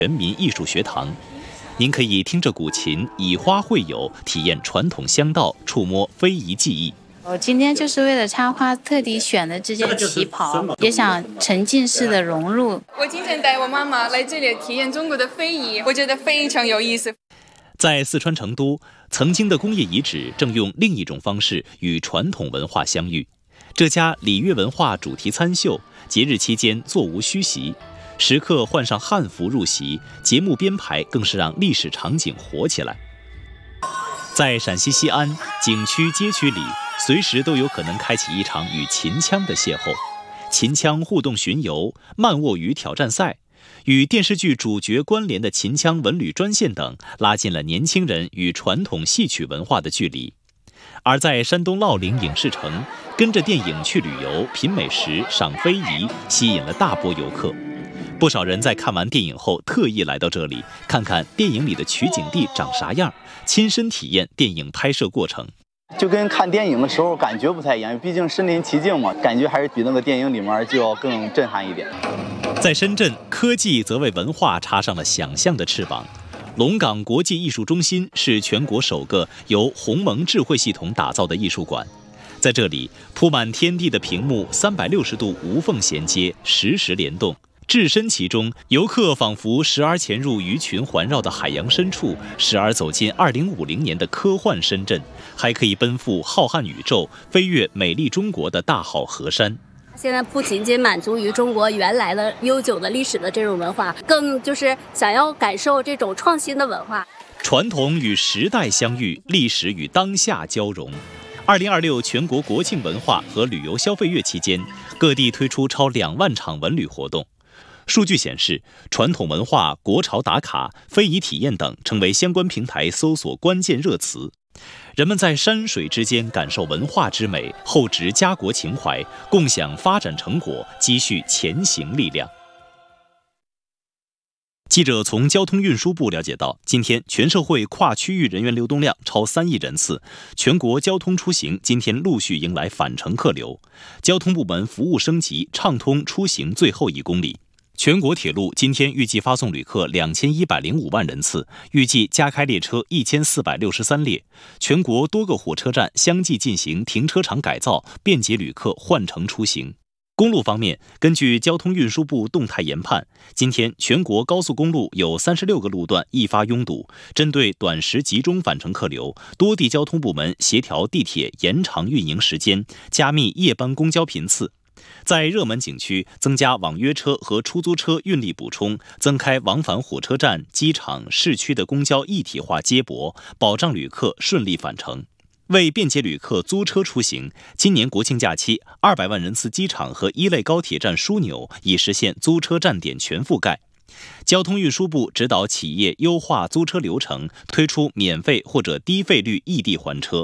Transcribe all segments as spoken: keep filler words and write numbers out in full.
人民艺术学堂。您可以听着古琴，以花会友，体验传统香道，触摸非遗技艺。 我今天就是为了插花特地选的这件旗袍，也想沉浸式的融入。 我今天带我妈妈来这里体验中国的非遗，我觉得非常有意思。 在四川成都，曾经的工业遗址正用另一种方式与传统文化相遇。这家礼乐文化主题餐秀，节日期间座无虚席，食客换上汉服入席，节目编排更是让历史场景活起来。在陕西西安，景区街区里随时都有可能开启一场与秦腔的邂逅，秦腔互动巡游、慢卧鱼挑战赛，与电视剧主角关联的秦腔文旅专线等，拉近了年轻人与传统戏曲文化的距离。而在山东乐陵影视城，跟着电影去旅游、品美食、赏非遗，吸引了大波游客。不少人在看完电影后特意来到这里，看看电影里的取景地长啥样，亲身体验电影拍摄过程。 就跟看电影的时候感觉不太一样，毕竟身临其境嘛，感觉还是比那个电影里面就要更震撼一点。 在深圳，科技则为文化插上了想象的翅膀。龙岗国际艺术中心是全国首个由鸿蒙智慧系统打造的艺术馆。在这里，铺满天地的屏幕三百六十度无缝衔接，实时联动。置身其中，游客仿佛时而潜入鱼群环绕的海洋深处，时而走进二零五零年的科幻深圳，还可以奔赴浩瀚宇宙，飞越美丽中国的大好河山。 现在不仅仅满足于中国原来的悠久的历史的这种文化，更就是想要感受这种创新的文化。 传统与时代相遇，历史与当下交融。二零二六全国国庆文化和旅游消费月期间，各地推出超两万场文旅活动。数据显示，传统文化、国潮打卡、非遗体验等成为相关平台搜索关键热词。人们在山水之间感受文化之美，厚植家国情怀，共享发展成果，积蓄前行力量。记者从交通运输部了解到，今天全社会跨区域人员流动量超三亿人次，全国交通出行今天陆续迎来返程客流，交通部门服务升级，畅通出行最后一公里。全国铁路今天预计发送旅客两千一百零五万人次，预计加开列车一千四百六十三列。全国多个火车站相继进行停车场改造，便捷旅客换乘出行。公路方面，根据交通运输部动态研判，今天全国高速公路有三十六个路段易发拥堵。针对短时集中返程客流，多地交通部门协调地铁延长运营时间，加密夜班公交频次。在热门景区增加网约车和出租车运力补充，增开往返火车站、机场、市区的公交一体化接驳，保障旅客顺利返程。为便捷旅客租车出行，今年国庆假期二百万人次机场和一类高铁站枢纽已实现租车站点全覆盖。交通运输部指导企业优化租车流程，推出免费或者低费率异地还车。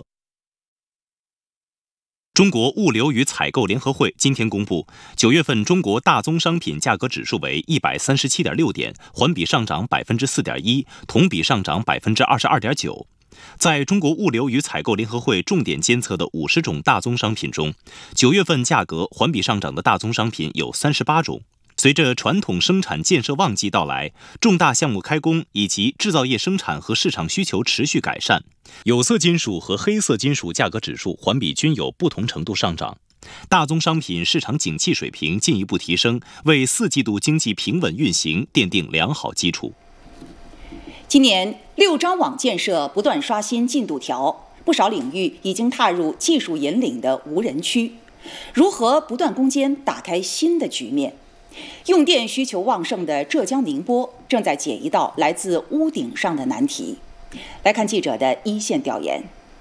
中国物流与采购联合会今天公布，九月份中国大宗商品价格指数为一百三十七点六点，环比上涨百分之四点一，同比上涨百分之二十二点九。在中国物流与采购联合会重点监测的五十种大宗商品中，九月份价格环比上涨的大宗商品有三十八种。随着传统生产建设旺季到来，重大项目开工以及制造业生产和市场需求持续改善，有色金属和黑色金属价格指数环比均有不同程度上涨。大宗商品市场景气水平进一步提升，为四季度经济平稳运行奠定良好基础。 今年六张网建设不断刷新进度条，不少领域已经踏入技术引领的无人区。如何不断攻坚，打开新的局面？用电需求旺盛的浙江宁波正在解一道来自屋顶上的难题。来看记者的一线调研。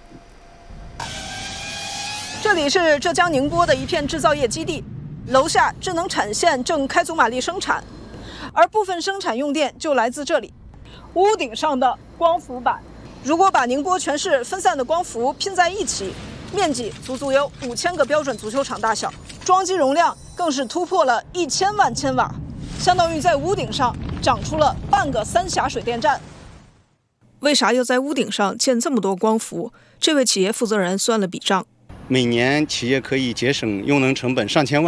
这里是浙江宁波的一片制造业基地，楼下智能产线正开足马力生产，而部分生产用电就来自这里。屋顶上的光伏板，如果把宁波全市分散的光伏拼在一起，面积足足有五千个标准足球场大小，装机容量更是突破了一千万千瓦，相当于在屋顶上长出了半个三峡水电站。为啥要在屋顶上建这么多光伏？这位企业负责人算了笔账， 每年企业可以节省用能成本上千万，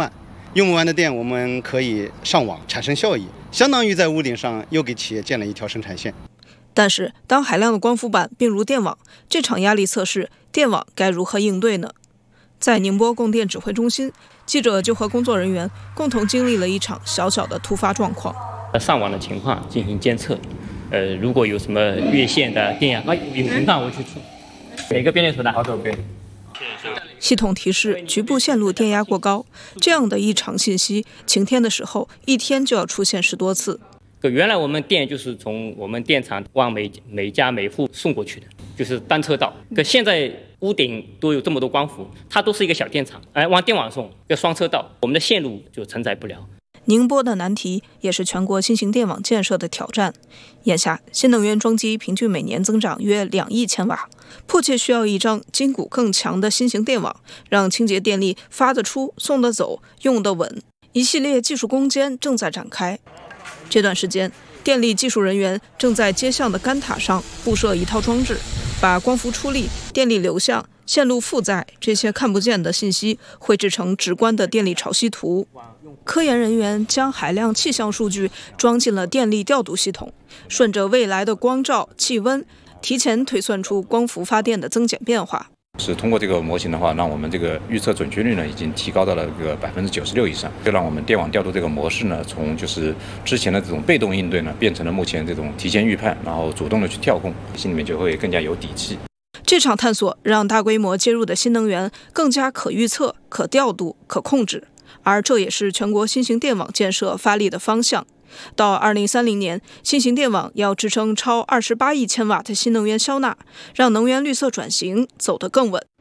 用不完的电我们可以上网产生效益，相当于在屋顶上又给企业建了一条生产线。 但是当海量的光伏板并入电网，这场压力测试，电网该如何应对呢？在宁波供电指挥中心，记者就和工作人员共同经历了一场小小的突发状况。 上网的情况进行监测，呃，如果有什么越线的电压，哎，有情况我去出。哪个变电图的？好，这边。 系统提示局部线路电压过高，这样的异常信息，晴天的时候一天就要出现十多次。 原来我们电就是从我们电厂往每每家每户送过去的，就是单车道。可现在屋顶都有这么多光伏，它都是一个小电厂，哎，往电网送要双车道，我们的线路就承载不了。 宁波的难题也是全国新型电网建设的挑战。眼下，新能源装机平均每年增长约两亿千瓦，迫切需要一张筋骨更强的新型电网，让清洁电力发得出、送得走、用得稳。一系列技术攻坚正在展开。这段时间，电力技术人员正在街巷的杆塔上布设一套装置，把光伏出力、电力流向、线路负载这些看不见的信息绘制成直观的电力潮汐图。科研人员将海量气象数据装进了电力调度系统，顺着未来的光照、气温，提前推算出光伏发电的增减变化。 是通过这个模型的话，让我们这个预测准确率呢，已经提高到了这个百分之九十六以上，就让我们电网调度这个模式呢，从就是之前的这种被动应对呢，变成了目前这种提前预判，然后主动的去调控，心里面就会更加有底气。 这场探索让大规模接入的新能源更加可预测、可调度、可控制，而这也是全国新型电网建设发力的方向。到二零三零年，新型电网要支撑超二十八亿千瓦的新能源销纳，让能源绿色转型走得更稳。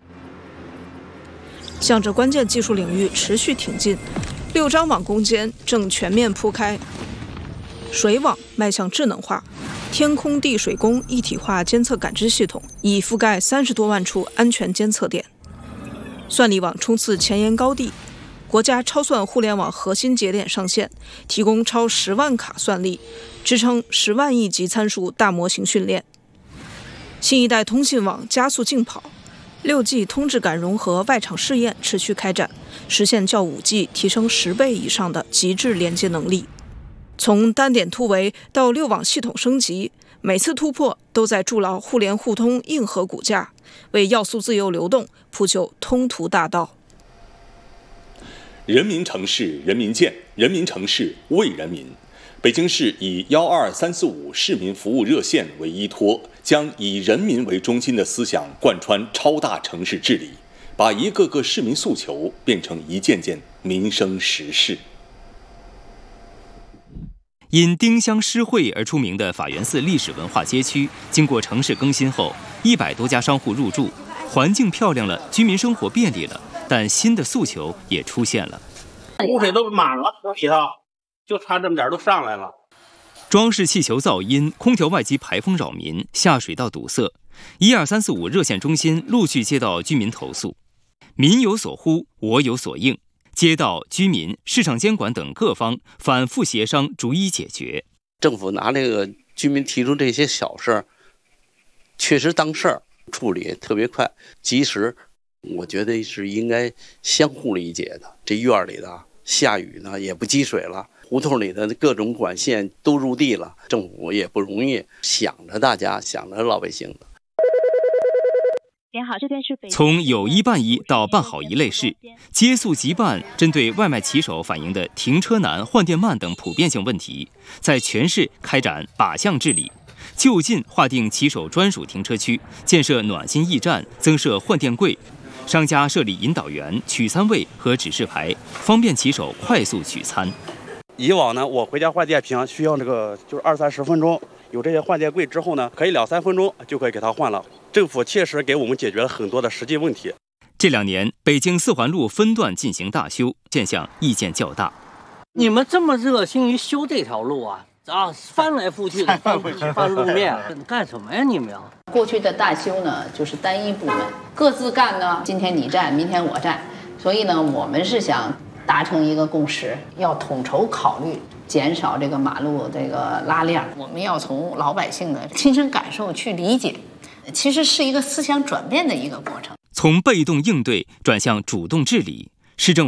向着关键技术领域持续挺进，六张网攻坚正全面铺开。水网迈向智能化，天空地水工一体化监测感知系统已覆盖三十多万处安全监测点。算力网冲刺前沿高地。国家超算互联网核心节点上线，提供超十万卡算力，支撑十万亿级参数大模型训练。新一代通信网加速竞跑，六 G 通质感融合外场试验持续开展，实现较五 G 提升十倍以上的极致连接能力。从单点突围到六网系统升级，每次突破都在筑牢互联互通硬核骨架，为要素自由流动铺就通途大道。 人民城市人民建，人民城市为人民。北京市以幺二三四五市民服务热线为依托，将以人民为中心的思想贯穿超大城市治理，把一个个市民诉求变成一件件民生实事。 因丁香诗会而出名的法源寺历史文化街区，经过城市更新后，一百多家商户入驻，环境漂亮了，居民生活便利了。但新的诉求也出现了， 污水都满了里头，就差这么点都上来了。 装饰气球噪音、空调外机排风扰民、下水道堵塞，一二三四五热线中心陆续接到居民投诉，民有所呼，我有所应，街道、居民、市场监管等各方反复协商，逐一解决。 政府拿这个居民提出这些小事，确实当事儿，处理特别快、及时。我觉得是应该相互理解的。这院里的下雨呢也不积水了，胡同里的各种管线都入地了，政府也不容易，想着大家，想着老百姓的。 从有一办一到办好一类事，接速即办，针对外卖骑手反映的停车难、换电慢等普遍性问题，在全市开展靶向治理。就近划定骑手专属停车区，建设暖心驿站，增设换电柜。商家设立引导员、取餐位和指示牌，方便骑手快速取餐。 以往呢，我回家换电瓶需要这个就是二三十分钟，有这些换电柜之后呢，可以两三分钟就可以给它换了。政府切实给我们解决了很多的实际问题。 这两年，北京四环路分段进行大修，现象意见较大。 你们这么热心于修这条路啊？啊，翻来覆去的翻翻路面，干什么呀你们呀？ 过去的大修呢，就是单一部门各自干呢，今天你占，明天我占，所以呢，我们是想达成一个共识，要统筹考虑，减少这个马路这个拉链。我们要从老百姓的亲身感受去理解，其实是一个思想转变的一个过程。 从被动应对转向主动治理，市政